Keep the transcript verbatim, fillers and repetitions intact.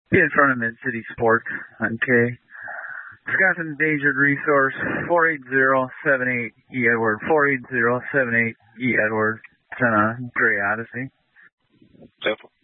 Be in front of Mid-City Sports on K. Wisconsin Endangered Resource, four eight zero seven eight E Edward, four eight zero seven eight E Edward. It's on a Gray Odyssey. Simple.